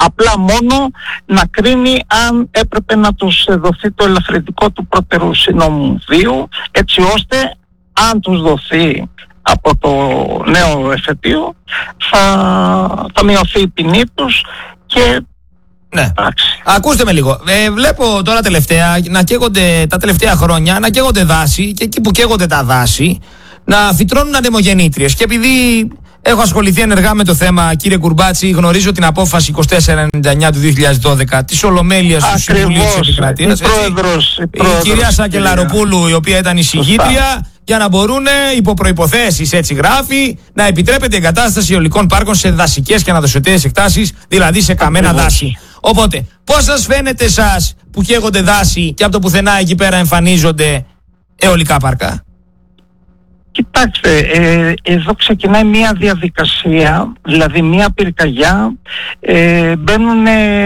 Απλά μόνο να κρίνει αν έπρεπε να τους δοθεί το ελαφρυντικό του πρώτερου συνόμου βίου, έτσι ώστε αν τους δοθεί από το νέο εφετείο θα μειωθεί η ποινή τους και... Ναι. Ακούστε με λίγο. Βλέπω τώρα τελευταία να καίγονται τα τελευταία χρόνια, να καίγονται δάση και εκεί που καίγονται τα δάση να φυτρώνουν ανεμογεννήτριες. Και επειδή έχω ασχοληθεί ενεργά με το θέμα, κύριε Κουρμπάτση, γνωρίζω την απόφαση 2499 του 2012 της Ολομέλειας του Συμβουλίου της Επικρατείας. Η κυρία Σακελαροπούλου, η οποία ήταν η συγγήτρια, για να μπορούν υπό προϋποθέσεις, έτσι γράφει, να επιτρέπεται η εγκατάσταση αιωλικών πάρκων σε δασικές και αναδασωτές εκτάσεις, δηλαδή σε καμένα δάση. Οπότε, πώς σας φαίνεται εσάς που καίγονται δάση και από το πουθενά εκεί πέρα εμφανίζονται αιωλικά πάρκα? Κοιτάξτε, εδώ ξεκινάει μια διαδικασία, δηλαδή μια πυρκαγιά, μπαίνουν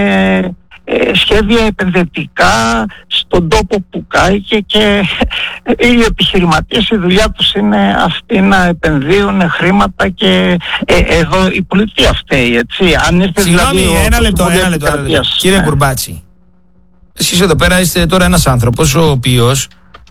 σχέδια επενδυτικά στον τόπο που κάηκε και οι επιχειρηματίες, η δουλειά τους είναι αυτή, να επενδύουν χρήματα και εδώ η πολιτεία φταίει, έτσι. Αν ήρθε συγγνώμη, δηλαδή ένα λεπτό. Κύριε Κουρμπάτση, εσείς εδώ πέρα είστε τώρα ένας άνθρωπος ο οποίος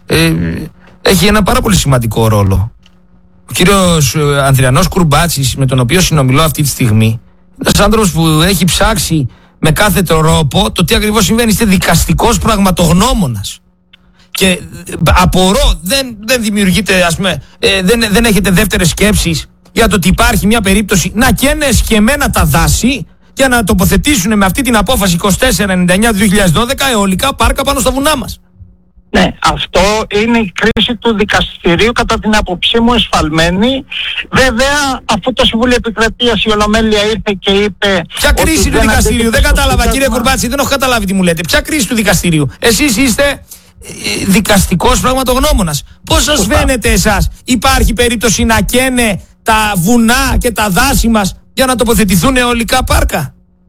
έχει ένα πάρα πολύ σημαντικό ρόλο. Ο κύριος Ανδριανός Κουρμπάτσης, με τον οποίο συνομιλώ αυτή τη στιγμή, ένας άνθρωπος που έχει ψάξει με κάθε τρόπο το τι ακριβώς συμβαίνει. Είστε δικαστικός πραγματογνώμονας. Και απορώ, δεν δημιουργείτε, ας πούμε, δεν έχετε δεύτερες σκέψεις για το ότι υπάρχει μια περίπτωση να καίνε εσκεμμένα τα δάση για να τοποθετήσουν με αυτή την απόφαση 2499 του 2012 αιωλικά πάρκα πάνω στα βουνά μας. Ναι, αυτό είναι η κρίση του δικαστηρίου, κατά την άποψή μου εσφαλμένη. Βέβαια, αφού το Συμβούλιο Επικρατείας, η Ολομέλεια ήρθε και είπε... Ποια κρίση του δικαστηρίου? Δεν κατάλαβα, κύριε Κουρμπάτση, δεν έχω καταλάβει τι μου λέτε. Ποια κρίση του δικαστηρίου? Εσείς είστε δικαστικός πραγματογνώμονας. Πώς σας φαίνεται εσάς? Υπάρχει περίπτωση να καίνε τα βουνά και τα δάση μας για να τοποθετηθούν αιωλικά πάρκα?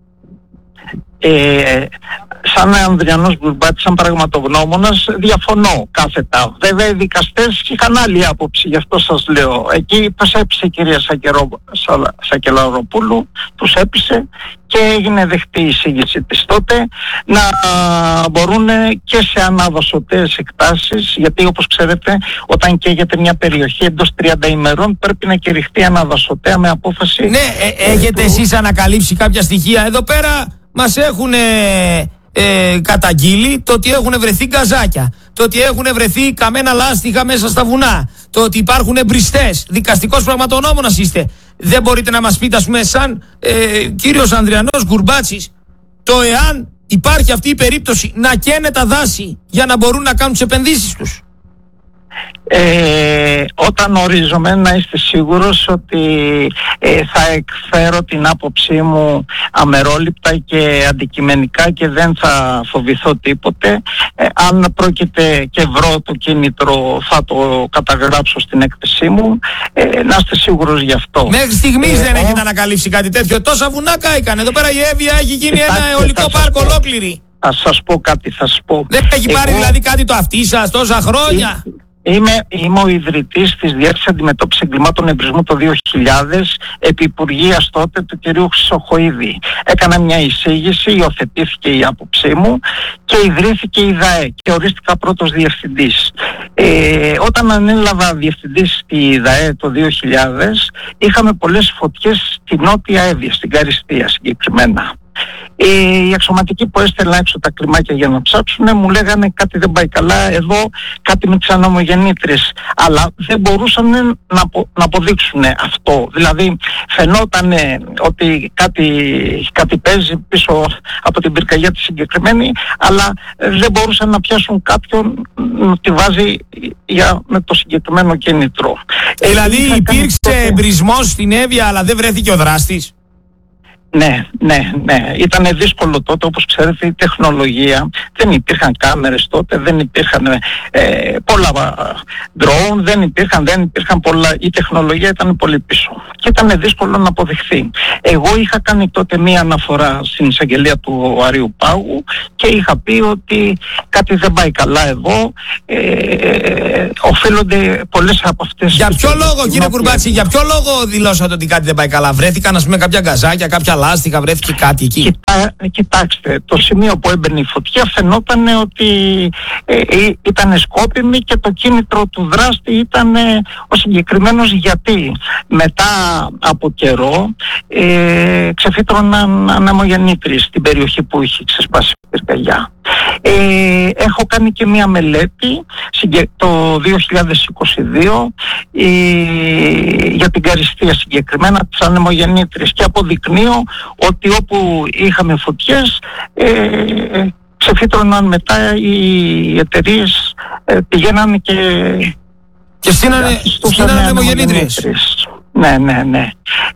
Σαν Ανδριανός Κουρμπάτης, σαν πραγματογνώμονας, διαφωνώ κάθετα. Βέβαια οι δικαστές είχαν άλλη άποψη, γι' αυτό σας λέω. Εκεί τους έπεισε η κυρία Σακελαροπούλου, τους έπεισε και έγινε δεκτή η εισήγηση της τότε να μπορούν και σε αναδασωτές εκτάσεις, γιατί όπως ξέρετε όταν καίγεται μια περιοχή εντός 30 ημερών πρέπει να κηρυχτεί αναδασωτέα με απόφαση. Ναι, έχετε εσείς ανακαλύψει κάποια στοιχεία? Εδώ πέρα μας έχουν καταγγείλει το ότι έχουν βρεθεί γκαζάκια, το ότι έχουν βρεθεί καμένα λάστιχα μέσα στα βουνά, το ότι υπάρχουν εμπριστές. Δικαστικός πραγματογνώμονας είστε. Δεν μπορείτε να μας πείτε, ας πούμε, σαν κύριος Ανδριανός Κουρμπάτσης, το εάν υπάρχει αυτή η περίπτωση να καίνε τα δάση για να μπορούν να κάνουν τις επενδύσεις τους? Όταν ορίζομαι, να είστε σίγουρος ότι θα εκφέρω την άποψή μου αμερόληπτα και αντικειμενικά και δεν θα φοβηθώ τίποτε. Αν πρόκειται και βρω το κίνητρο θα το καταγράψω στην έκθεσή μου, να είστε σίγουρος γι' αυτό. Μέχρι στιγμής δεν έχετε ανακαλύψει κάτι τέτοιο? Τόσα βουνά κάηκαν. Εδώ πέρα η Εύβοια έχει γίνει ένα αιωλικό πάρκο ολόκληρη. Θα σας πω κάτι, θα σας πω. Δεν έχει πάρει δηλαδή κάτι το αυτί σας τόσα χρόνια? Είμαι ο ιδρυτής της Διεύθυνσης Αντιμετώπισης Εγκλημάτων Εμπρισμού το 2000 επί υπουργείας τότε του κυρίου Χρυσοχοΐδη. Έκανα μια εισήγηση, υιοθετήθηκε η άποψή μου και ιδρύθηκε η ΔΑΕ και ορίστηκα πρώτος διευθυντής. Όταν ανέλαβα διευθυντής στη ΔΑΕ το 2000 είχαμε πολλές φωτιές στη Νότια Εύβοια, στην Καριστία συγκεκριμένα. Οι αξιωματικοί που έστελναν έξω τα κλιμάκια για να ψάξουν μου λέγανε κάτι δεν πάει καλά εδώ, κάτι με τις ανεμογεννήτριες, αλλά δεν μπορούσαν να αποδείξουν αυτό. Δηλαδή φαινόταν ότι κάτι παίζει πίσω από την πυρκαγιά τη συγκεκριμένη, αλλά δεν μπορούσαν να πιάσουν κάποιον να τη βάζει με το συγκεκριμένο κίνητρο. Δηλαδή υπήρξε εμπρισμός στην Εύβοια αλλά δεν βρέθηκε ο δράστης? Ναι. Ήτανε δύσκολο τότε, όπως ξέρετε, η τεχνολογία. Δεν υπήρχαν κάμερες τότε, δεν υπήρχαν πολλά drone, δεν υπήρχαν πολλά. Η τεχνολογία ήταν πολύ πίσω και ήταν δύσκολο να αποδειχθεί. Εγώ είχα κάνει τότε μία αναφορά στην εισαγγελία του Αριού Πάγου και και είχα πει ότι κάτι δεν πάει καλά εδώ. Οφείλονται πολλές από αυτές. Για ποιο λόγο, κύριε Κουρμπάτση, για ποιο λόγο δηλώσατε ότι κάτι δεν πάει καλά? Βρέθηκαν, ας πούμε, κάποια γκαζάκια, κάποια λάστιχα, βρέθηκε κάτι εκεί? Κοιτάξτε, το σημείο που έμπαινε η φωτιά φαινόταν ότι ήταν σκόπιμη και το κίνητρο του δράστη ήταν ο συγκεκριμένος, γιατί μετά από καιρό ξεφύτρωναν ανεμογεννήτριες στην περιοχή που είχε ξεσπάσει η πυρκαγιά. Έχω κάνει και μία μελέτη το 2022 για την Καριστία, συγκεκριμένα τις ανεμογεννήτριες, και αποδεικνύω ότι όπου είχαμε φωτιές ξεφύτρωναν μετά οι εταιρείες, πηγαίνανε και στείνανε ανεμογεννήτριες. Ναι.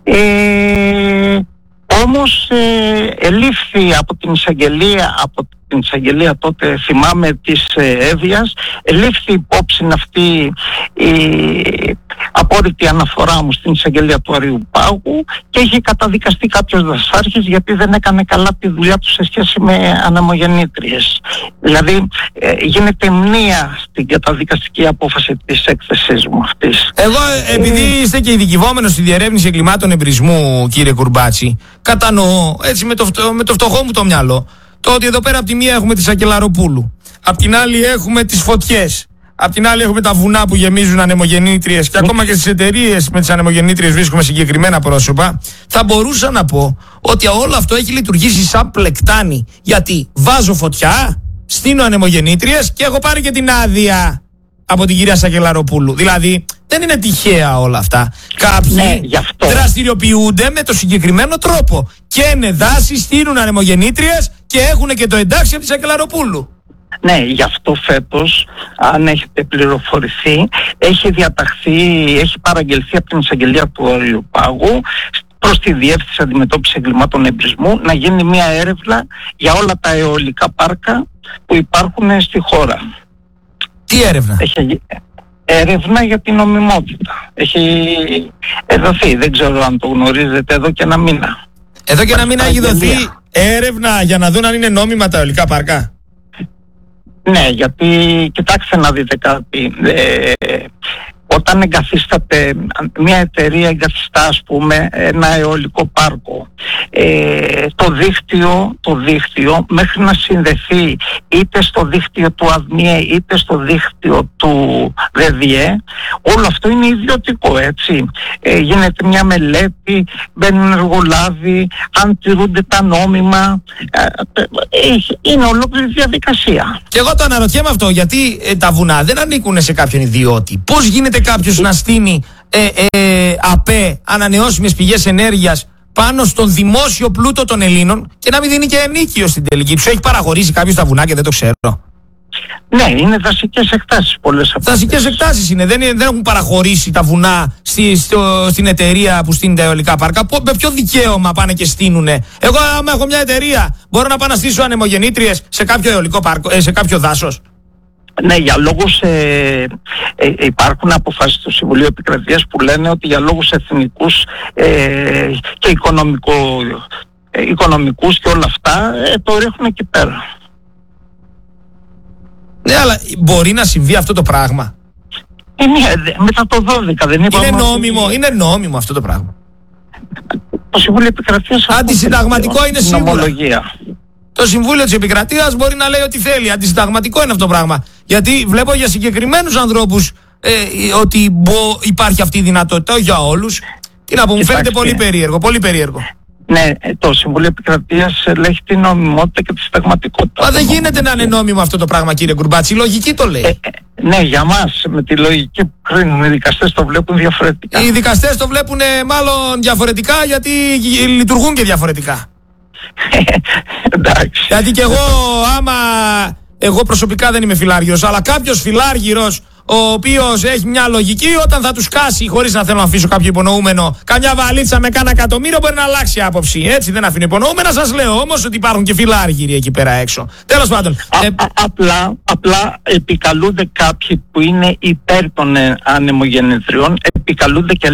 Όμως ελήφθη από την εισαγγελία τότε, θυμάμαι, της Εύβοιας, ελήφθη υπόψη αυτή η απόρριτη αναφορά μου στην εισαγγελία του Αριού Πάγου και είχε καταδικαστεί κάποιος δασάρχης γιατί δεν έκανε καλά τη δουλειά του σε σχέση με ανεμογεννήτριες. Δηλαδή γίνεται μνήα στην καταδικαστική απόφαση της έκθεσης μου αυτής. Εγώ, επειδή είστε και ειδικευόμενος στη διερεύνηση εγκλημάτων εμπρισμού, κύριε Κουρμπάτση, κατανοώ έτσι με το φτωχό μου το μυαλό το ότι εδώ πέρα από τη μία έχουμε τη Σακελαροπούλου, απ' την άλλη έχουμε τις φωτιές, απ' την άλλη έχουμε τα βουνά που γεμίζουν ανεμογεννήτριες και ακόμα και στις εταιρείες με τις ανεμογεννήτριες βρίσκουμε συγκεκριμένα πρόσωπα. Θα μπορούσα να πω ότι όλο αυτό έχει λειτουργήσει σαν πλεκτάνη, γιατί βάζω φωτιά, στείνω ανεμογεννήτριες και έχω πάρει και την άδεια από την κυρία Σακελαροπούλου. Δηλαδή δεν είναι τυχαία όλα αυτά. Κάποιοι δραστηριοποιούνται με το συγκεκριμένο τρόπο. Καίνε δάση, στείνουν ανεμογεννήτριες και έχουν και το εντάξει από τη Σακελαροπούλου. Ναι, γι' αυτό φέτος, αν έχετε πληροφορηθεί, έχει διαταχθεί, έχει παραγγελθεί από την εισαγγελία του Αριού Πάγου προς τη Διεύθυνση Αντιμετώπισης Εγκλημάτων Εμπρισμού να γίνει μια έρευνα για όλα τα αιωλικά πάρκα που υπάρχουν στη χώρα. Τι έρευνα? Έρευνα για την νομιμότητα. Έχει δοθεί, δεν ξέρω αν το γνωρίζετε, εδώ και ένα μήνα. Εδώ και ένα μήνα έχει δοθεί έρευνα για να δουν αν είναι νόμιμα τα αιωλικά πάρκα. Ναι, γιατί κοιτάξτε να δείτε κάτι. Όταν εγκαθίσταται μια εταιρεία, εγκαθιστά, ας πούμε, ένα αιωλικό πάρκο, το δίκτυο μέχρι να συνδεθεί είτε στο δίκτυο του ΑΔΜΙΕ είτε στο δίκτυο του ΔΔΕ, όλο αυτό είναι ιδιωτικό, έτσι. Γίνεται μια μελέτη, μπαίνουν εργολάβοι, αν τηρούνται τα νόμιμα, είναι ολόκληρη διαδικασία. Και εγώ το αναρωτιέμαι αυτό, γιατί τα βουνά δεν ανήκουν σε κάποιον ιδιώτη. Πώς γίνεται κάποιος να στείνει ΑΠΕ, ανανεώσιμες πηγές ενέργειας, πάνω στον δημόσιο πλούτο των Ελλήνων και να μην δίνει και ενίκιο στην τελική? Τους έχει παραχωρήσει κάποιος τα βουνά και δεν το ξέρω? Ναι, είναι δασικές εκτάσεις πολλές από αυτές. Δασικές εκτάσεις είναι, δεν έχουν παραχωρήσει τα βουνά στην εταιρεία που στείνει τα αιωλικά πάρκα. Με ποιο δικαίωμα πάνε και στείνουνε? Εγώ, άμα έχω μια εταιρεία, μπορώ να πάω να στήσω ανεμογεννήτριες σε κάποιο αιωλικό πάρκο, σε κάποιο δάσος? Ναι, για λόγους υπάρχουν αποφάσεις του Συμβουλίου Επικρατείας που λένε ότι για λόγους εθνικούς και οικονομικούς και όλα αυτά το ρίχνουν εκεί πέρα. Ναι, αλλά μπορεί να συμβεί αυτό το πράγμα? Ναι, μετά το 12 δεν είπαμε? Είναι νόμιμο αυτό το πράγμα? Το Συμβούλιο Επικρατείας αντισυνταγματικό είναι σίγουρα. Το Συμβούλιο της Επικρατείας μπορεί να λέει ό,τι θέλει. Αντισυνταγματικό είναι αυτό το πράγμα. Γιατί βλέπω για συγκεκριμένους ανθρώπους ότι υπάρχει αυτή η δυνατότητα, όχι για όλους. Τι να πω, μου φαίνεται πολύ περίεργο. Ναι, το Συμβούλιο Επικρατείας ελέγχει την νομιμότητα και τη συνταγματικότητα. Μα δεν γίνεται να είναι νόμιμο αυτό το πράγμα, κύριε Κουρμπάτση. Η λογική το λέει. Ναι, για μας με τη λογική που κρίνουν οι δικαστές το βλέπουν διαφορετικά. Οι δικαστές το βλέπουν μάλλον διαφορετικά, γιατί λειτουργούν και διαφορετικά. Εντάξει. Γιατί και εγώ προσωπικά δεν είμαι φιλάργυρος, αλλά κάποιος φιλάργυρος ο οποίος έχει μια λογική, όταν θα του σκάσει, χωρίς να θέλω να αφήσω κάποιο υπονοούμενο, καμιά βαλίτσα με κάνα εκατομμύριο, μπορεί να αλλάξει άποψη. Έτσι, δεν αφήνω υπονοούμενα. Σας λέω όμως ότι υπάρχουν και φιλάργυροι εκεί πέρα έξω. Τέλος πάντων. Απλά επικαλούνται κάποιοι που είναι υπέρ των ανεμογεννητριών, επικαλούνται και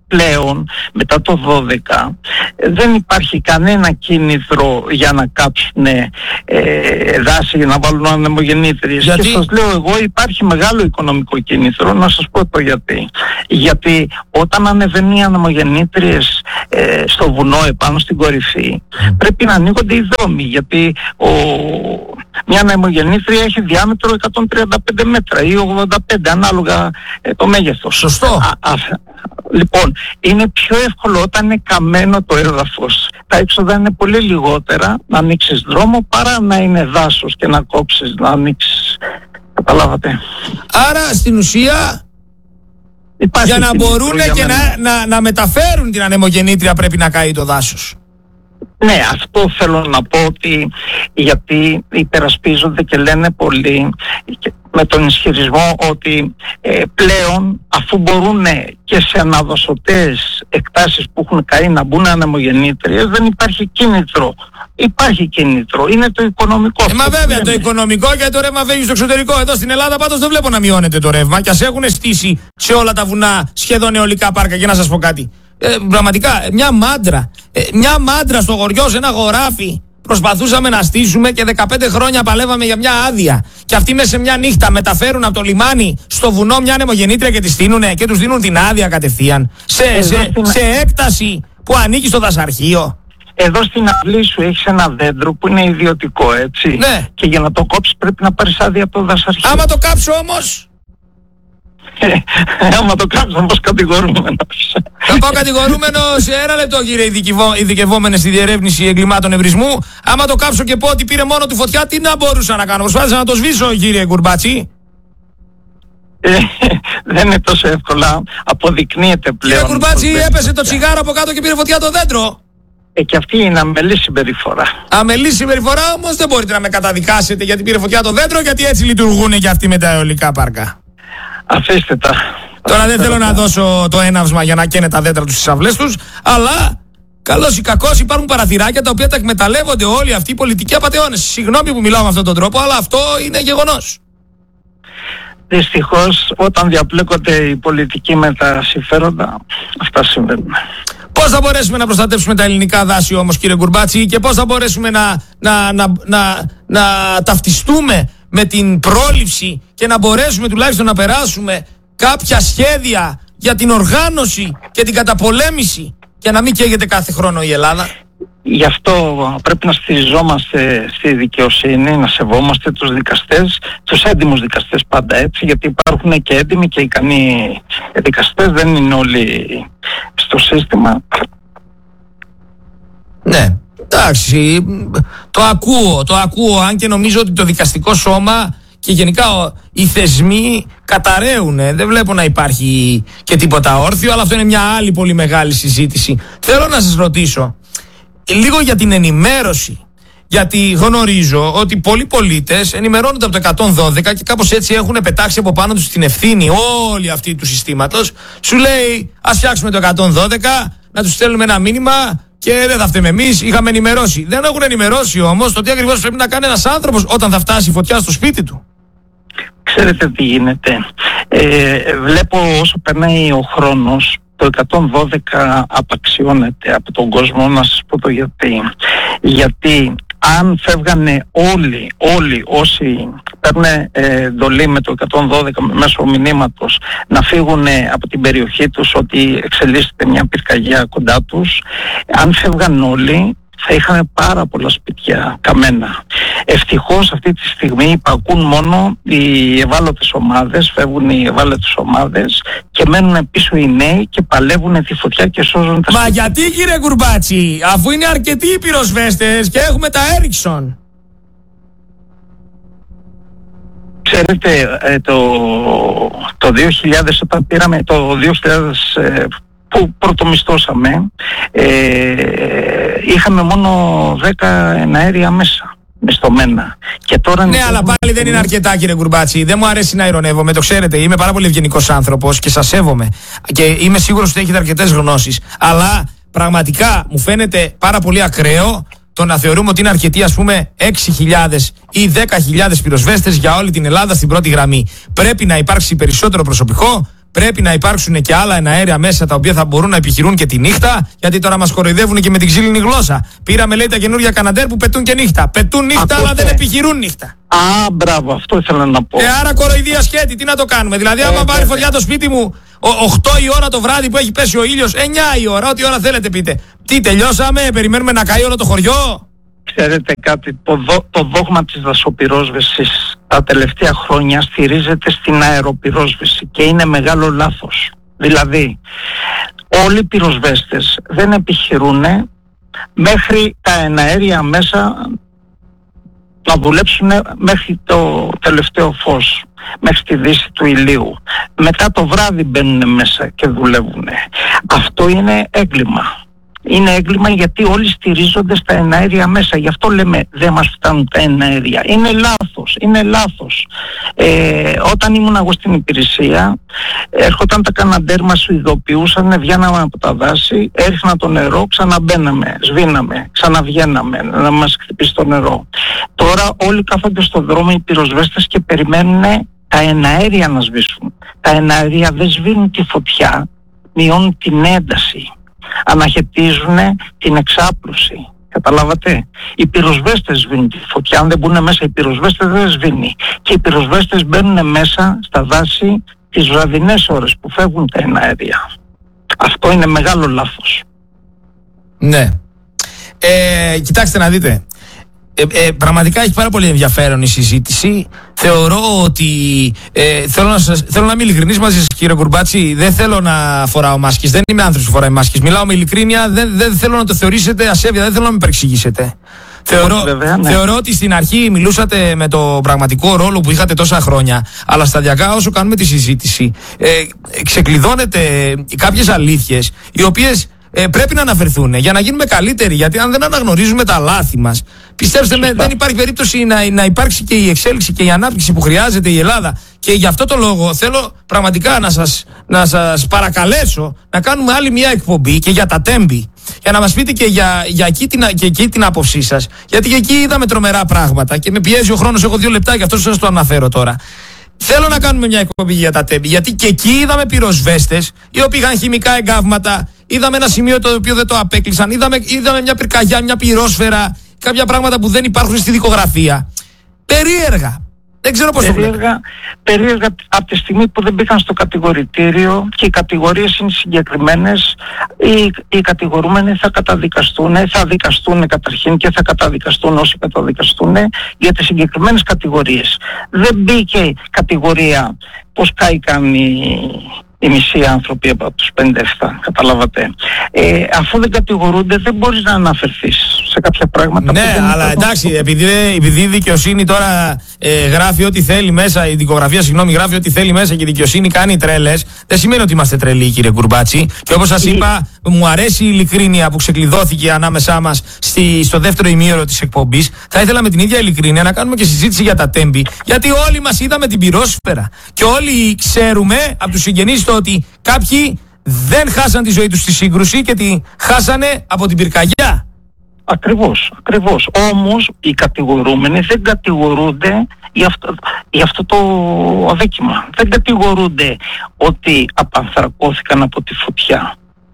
πλέον μετά το 12 δεν υπάρχει κανένα κίνητρο για να κάψουν δάση, για να βάλουν ανεμογεννήτριες. Και σας λέω εγώ, υπάρχει μεγάλο οικονομικό κίνητρο, να σας πω το γιατί. Γιατί όταν ανεβαίνει οι ανεμογεννήτριες στο βουνό επάνω στην κορυφή, πρέπει να ανοίγονται οι δρόμοι, γιατί μια ανεμογεννήτρια έχει διάμετρο 135 μέτρα ή 85 ανάλογα το μέγεθος. Σωστό. Λοιπόν, είναι πιο εύκολο όταν είναι καμένο το έδαφος. Τα έξοδα είναι πολύ λιγότερα να ανοίξεις δρόμο παρά να είναι δάσος και να κόψεις, να ανοίξεις. Καταλάβατε. Άρα στην ουσία υπάρχει για να μπορούν και να μεταφέρουν την ανεμογεννήτρια πρέπει να καεί το δάσος. Ναι, αυτό θέλω να πω, ότι γιατί υπερασπίζονται και λένε πολλοί με τον ισχυρισμό ότι πλέον αφού μπορούν και σε αναδοσωτές εκτάσεις που έχουν καεί να μπουν ανεμογεννήτριες, δεν υπάρχει κίνητρο. Υπάρχει κίνητρο, είναι το οικονομικό. Μα βέβαια το οικονομικό, γιατί το ρεύμα φεύγει στο εξωτερικό. Εδώ στην Ελλάδα πάντως δεν βλέπω να μειώνεται το ρεύμα, και ας έχουν στήσει σε όλα τα βουνά σχεδόν αιωλικά πάρκα. Και να σας πω κάτι, πραγματικά μια μάντρα στο χωριό, σε ένα χωράφι προσπαθούσαμε να στήσουμε και 15 χρόνια παλεύαμε για μια άδεια. Και αυτοί μέσα σε μια νύχτα μεταφέρουν από το λιμάνι στο βουνό μια ανεμογεννήτρια και τη στείνουνε και τους δίνουν την άδεια κατευθείαν σε έκταση που ανήκει στο δασαρχείο. Εδώ στην αυλή σου έχεις ένα δέντρο που είναι ιδιωτικό, έτσι. Ναι. Και για να το κόψεις πρέπει να πάρεις άδεια από το δασαρχείο. Άμα το κάψω όμως. Άμα το κάψω όμως κατηγορούμενος. Θα πάω κατηγορούμενος. Ένα λεπτό, κύριε ειδικευόμενε στη διερεύνηση εγκλημάτων ευρισμού. Άμα το κάψω και πω ότι πήρε μόνο του φωτιά, τι να μπορούσα να κάνω? Προσπάθησα να το σβήσω, κύριε Κουρμπάτσι. Δεν είναι τόσο εύκολα. Αποδεικνύεται πλέον. Κύριε Κουρμπάτσι, έπεσε το τσιγάρο από κάτω και πήρε φωτιά το δέντρο. Και αυτή είναι αμελή συμπεριφορά. Αμελή συμπεριφορά, όμως δεν μπορείτε να με καταδικάσετε γιατί πήρε φωτιά το δέντρο, γιατί έτσι λειτουργούν και αυτοί με τα αιωλικά πάρκα. Αφήστε τα. Τώρα δεν θέλω να δώσω το έναυσμα για να καίνε τα δέντρα τους στις αυλές τους, αλλά καλώς ή κακώς υπάρχουν παραθυράκια τα οποία τα εκμεταλλεύονται όλοι αυτοί οι πολιτικοί απατεώνες. Συγγνώμη που μιλάω με αυτόν τον τρόπο, αλλά αυτό είναι γεγονός. Δυστυχώς, όταν διαπλέκονται οι πολιτικοί με τα συμφέροντα, αυτά συμβαίνουν. Πώς θα μπορέσουμε να προστατεύσουμε τα ελληνικά δάση όμως, κύριε Κουρμπάτσι, και πώς θα μπορέσουμε να ταυτιστούμε με την πρόληψη και να μπορέσουμε τουλάχιστον να περάσουμε κάποια σχέδια για την οργάνωση και την καταπολέμηση και να μην καίγεται κάθε χρόνο η Ελλάδα? Γι' αυτό πρέπει να στηριζόμαστε στη δικαιοσύνη, να σεβόμαστε τους δικαστές, τους έντιμους δικαστές πάντα, έτσι, γιατί υπάρχουν και έντιμοι και ικανοί δικαστές, δεν είναι όλοι στο σύστημα. Ναι, εντάξει, το ακούω, αν και νομίζω ότι το δικαστικό σώμα και γενικά οι θεσμοί καταραίουν. Δεν βλέπω να υπάρχει και τίποτα όρθιο, αλλά αυτό είναι μια άλλη πολύ μεγάλη συζήτηση. Θέλω να σας ρωτήσω λίγο για την ενημέρωση, γιατί γνωρίζω ότι πολλοί πολίτες ενημερώνονται από το 112 και κάπως έτσι έχουν πετάξει από πάνω τους την ευθύνη όλοι αυτοί του συστήματος. Σου λέει ας φτιάξουμε το 112, να τους στέλνουμε ένα μήνυμα και δεν θα φταίμε εμείς, είχαμε ενημερώσει. Δεν έχουν ενημερώσει όμως το τι ακριβώς πρέπει να κάνει ένας άνθρωπος όταν θα φτάσει η φωτιά στο σπίτι του. Ξέρετε τι γίνεται. Βλέπω όσο περνάει ο χρόνος, το 112 απαξιώνεται από τον κόσμο, να σας πω το γιατί. Γιατί αν φεύγανε όλοι όσοι παίρνουν εντολή με το 112 μέσω μηνύματος να φύγουν από την περιοχή τους, ότι εξελίσσεται μια πυρκαγιά κοντά τους, αν φεύγαν όλοι θα είχαν πάρα πολλά σπίτια καμένα. Ευτυχώς αυτή τη στιγμή υπακούν μόνο οι ευάλωτες ομάδες, φεύγουν οι ευάλωτες ομάδες και μένουν πίσω οι νέοι και παλεύουν τη φωτιά και σώζουν τα σπίτια. Μα γιατί, κύριε Κουρμπάτσι, αφού είναι αρκετοί οι πυροσβέστες και έχουμε τα Έριξον? Ξέρετε, το 2000 όταν πήραμε το 2000 που πρωτομισθώσαμε, είχαμε μόνο 10 εναέρια μέσα μισθωμένα. Και τώρα ναι, αλλά πάλι δεν είναι αρκετά, κύριε Κουρμπάτσι. Δεν μου αρέσει να ειρωνεύομαι, το ξέρετε. Είμαι πάρα πολύ ευγενικός άνθρωπος και σας σέβομαι. Και είμαι σίγουρος ότι έχετε αρκετές γνώσεις. Αλλά πραγματικά μου φαίνεται πάρα πολύ ακραίο το να θεωρούμε ότι είναι αρκετοί, ας πούμε, 6.000 ή 10.000 πυροσβέστες για όλη την Ελλάδα στην πρώτη γραμμή. Πρέπει να υπάρξει περισσότερο προσωπικό. πρέπει να υπάρξουν και άλλα εναέρια μέσα τα οποία θα μπορούν να επιχειρούν και τη νύχτα, γιατί τώρα μας κοροϊδεύουν και με την ξύλινη γλώσσα. Πήραμε, λέει, τα καινούργια Καναντέρ που πετούν και νύχτα. Πετούν νύχτα, αλλά δεν επιχειρούν νύχτα. Μπράβο, αυτό ήθελα να πω. Άρα κοροϊδία σχέτη, τι να το κάνουμε? Δηλαδή, άμα πάρει φωτιά το σπίτι μου 8 η ώρα το βράδυ που έχει πέσει ο ήλιος, 9 η ώρα, ό,τι ώρα θέλετε πείτε. Τι, τελειώσαμε, περιμένουμε να καεί όλο το χωριό? Ξέρετε κάτι, το δόγμα της δασοπυρόσβεσης τα τελευταία χρόνια στηρίζεται στην αεροπυρόσβεση και είναι μεγάλο λάθος. Δηλαδή, όλοι οι πυροσβέστες δεν επιχειρούν μέχρι τα εναέρια μέσα να δουλέψουν μέχρι το τελευταίο φως, μέχρι τη δύση του ηλίου. Μετά το βράδυ μπαίνουν μέσα και δουλεύουν. Αυτό είναι έγκλημα. Είναι έγκλημα γιατί όλοι στηρίζονται στα εναέρια μέσα. Γι' αυτό λέμε δεν μας φτάνουν τα εναέρια. Είναι λάθος. Όταν ήμουν εγώ στην υπηρεσία, έρχονταν τα Καναντέρ, μας ειδοποιούσαν, βγαίναμε από τα δάση, έριχνα το νερό, ξαναμπαίναμε, σβήναμε, ξαναβγαίναμε να μας χτυπήσει το νερό. Τώρα όλοι κάθονται στον δρόμο οι πυροσβέστες και περιμένουν τα εναέρια να σβήσουν. Τα εναέρια δεν σβήνουν τη φωτιά, μειώνουν την ένταση. Αναχαιτίζουν την εξάπλωση. Καταλάβατε? Οι πυροσβέστες σβήνουν τη φωτιά. Αν δεν μπουν μέσα οι πυροσβέστες δεν σβήνει. Και οι πυροσβέστες μπαίνουν μέσα στα δάση τις βραδινές ώρες που φεύγουν τα εναέρια. Αυτό είναι μεγάλο λάθος. Ναι. Κοιτάξτε να δείτε. Πραγματικά έχει πάρα πολύ ενδιαφέρον η συζήτηση. Θεωρώ ότι θέλω να είμαι ειλικρινής μαζί σας, κύριε Κουρμπάτση. Δεν θέλω να φοράω μάσκες. Δεν είμαι άνθρωπος που φοράει μάσκες. Μιλάω με ειλικρίνεια. Δεν θέλω να το θεωρήσετε ασέβεια. Δεν θέλω να με παρεξηγήσετε. Θεωρώ ότι στην αρχή μιλούσατε με το πραγματικό ρόλο που είχατε τόσα χρόνια. Αλλά σταδιακά, όσο κάνουμε τη συζήτηση, ξεκλειδώνετε κάποιες αλήθειες οι οποίες πρέπει να αναφερθούν για να γίνουμε καλύτεροι. Γιατί αν δεν αναγνωρίζουμε τα λάθη μας, πιστέψτε με, δεν υπάρχει περίπτωση να υπάρξει και η εξέλιξη και η ανάπτυξη που χρειάζεται η Ελλάδα. Και γι' αυτό το λόγο θέλω πραγματικά να σας παρακαλέσω να κάνουμε άλλη μια εκπομπή και για τα Τέμπη. Για να μας πείτε και για εκεί την άποψή σας. Γιατί και εκεί είδαμε τρομερά πράγματα και με πιέζει ο χρόνος. Έχω 2 λεπτά, γι' αυτό σας το αναφέρω τώρα. Θέλω να κάνουμε μια εκπομπή για τα Τέμπη. Γιατί και εκεί είδαμε πυροσβέστες οι οποίοι είχαν χημικά εγκάβματα. Είδαμε ένα σημείο το οποίο δεν το απέκλεισαν. Είδαμε μια πυρκαγιά, μια πυρόσφαιρα. Κάποια πράγματα που δεν υπάρχουν στη δικογραφία. Περίεργα. Δεν ξέρω πώς το βλέπω. Περίεργα από τη στιγμή που δεν μπήκαν στο κατηγορητήριο και οι κατηγορίες είναι συγκεκριμένες, οι κατηγορούμενοι θα δικαστούν καταρχήν και θα καταδικαστούν όσοι καταδικαστούν για τις συγκεκριμένες κατηγορίες. Δεν μπήκε κατηγορία πώς κάηκαν οι μισοί άνθρωποι από τους 57, καταλάβατε. Αφού δεν κατηγορούνται δεν μπορείς να αναφερθείς σε κάποια πράγματα. Ναι, αλλά εντάξει, επειδή η δικαιοσύνη τώρα γράφει ό,τι θέλει μέσα, η δικογραφία γράφει ό,τι θέλει μέσα και η δικαιοσύνη κάνει τρέλες, δεν σημαίνει ότι είμαστε τρελοί, κύριε Κουρμπάτση. Και όπως σας είπα, μου αρέσει η ειλικρίνεια που ξεκλειδώθηκε ανάμεσά μας στο δεύτερο ημίωρο της εκπομπής. Θα ήθελα με την ίδια ειλικρίνεια να κάνουμε και συζήτηση για τα Τέμπη, γιατί όλοι μας είδαμε την πυρόσφαιρα και όλοι ξέρουμε από τους συγγενείς ότι κάποιοι δεν χάσαν τη ζωή τους στη σύγκρουση και τη χάσανε από την πυρκαγιά. Ακριβώς. Όμως οι κατηγορούμενοι δεν κατηγορούνται για αυτό το αδίκημα. Δεν κατηγορούνται ότι απανθρακώθηκαν από τη φωτιά.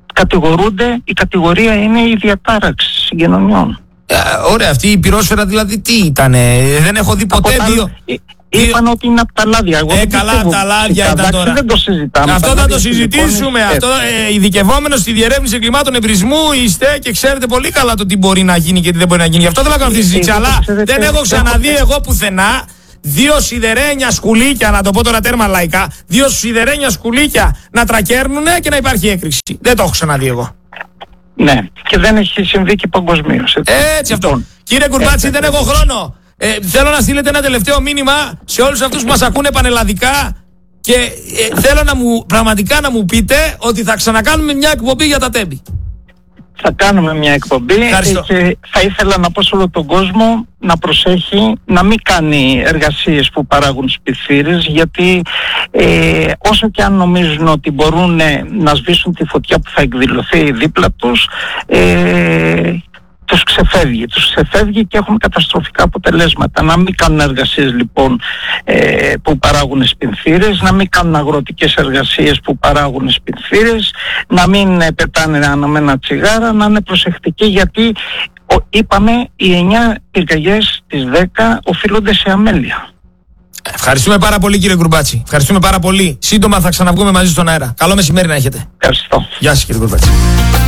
Η κατηγορία είναι η διατάραξη συγκοινωνιών. Ωραία, αυτή η πυρόσφαιρα δηλαδή τι ήτανε? Δεν έχω δει ποτέ Είπαν ότι είναι από τα λάδια. Καλά, από τα λάδια ήταν τώρα. Δεν το συζητάμε. Αυτό θα το συζητήσουμε. Ειδικευόμενος στη διερεύνηση εγκλημάτων εμπρισμού είστε και ξέρετε πολύ καλά το τι μπορεί να γίνει και τι δεν μπορεί να γίνει. Γι' αυτό θέλω να κάνω αυτή τη συζήτηση. Αλλά δεν έχω ξαναδεί εγώ πουθενά 2 σιδερένια σκουλίκια, να το πω τώρα τέρμα λαϊκά, 2 σιδερένια σκουλίκια να τρακέρνουνε και να υπάρχει έκρηξη. Δεν το έχω ξαναδεί εγώ. Ναι, και δεν έχει συμβεί και παγκοσμίως. Έτσι αυτό. Κύριε Κουρμπάτση, δεν έχω χρόνο. Θέλω να στείλετε ένα τελευταίο μήνυμα σε όλους αυτούς που μας ακούνε πανελλαδικά και θέλω πραγματικά να μου πείτε ότι θα ξανακάνουμε μια εκπομπή για τα Τέμπη. Θα κάνουμε μια εκπομπή και θα ήθελα να πω σε όλο τον κόσμο να προσέχει να μην κάνει εργασίες που παράγουν σπιθύρες, γιατί όσο και αν νομίζουν ότι μπορούν να σβήσουν τη φωτιά που θα εκδηλωθεί δίπλα τους, τους ξεφεύγει. ξεφεύγει και έχουμε καταστροφικά αποτελέσματα. Να μην κάνουν εργασίες λοιπόν που παράγουν σπινθήρες, να μην κάνουν αγροτικές εργασίες που παράγουν σπινθήρες, να μην πετάνε αναμένα τσιγάρα, να είναι προσεκτικοί, γιατί είπαμε οι 9 πυρκαγιές τις 10 οφείλονται σε αμέλεια. Ευχαριστούμε πάρα πολύ, κύριε Κουρμπάτση. Ευχαριστούμε πάρα πολύ. Σύντομα θα ξαναβγούμε μαζί στον αέρα. Καλό μεσημέρι να έχετε. Ευχαριστώ. Γεια σας, κύριε Κουρμπάτση.